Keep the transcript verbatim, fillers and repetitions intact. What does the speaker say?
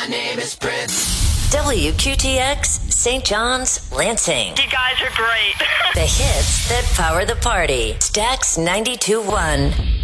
name is Prince. W Q T X, Saint John's, Lansing. You guys are great. The hits that power the party. Stax ninety-two point one.